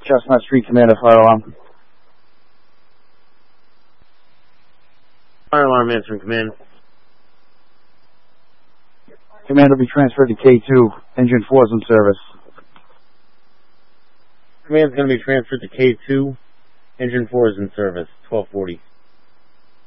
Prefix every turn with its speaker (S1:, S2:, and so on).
S1: Chestnut Street, Commander, fire alarm.
S2: Fire alarm answering command.
S1: Command will be transferred to K2. Engine 4 is in service.
S2: Command's going to be transferred to K2. Engine 4 is in service. 1240.